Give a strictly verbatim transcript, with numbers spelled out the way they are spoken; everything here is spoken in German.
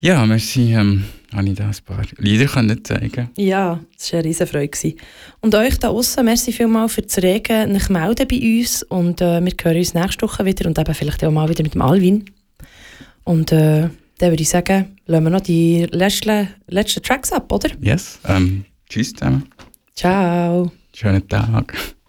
Ja, merci, ähm, habe ich da ein paar Lieder können zeigen. Ja, das war eine riesen Freude. Und euch da aussen, merci vielmals für das Regen, euch melden bei uns und äh, wir hören uns nächste Woche wieder und eben vielleicht auch mal wieder mit dem Alvin. Und äh, dann würde ich sagen, lassen wir noch die letzten, letzten Tracks ab, oder? Yes, ähm, tschüss zusammen. Ciao. Schönen Tag.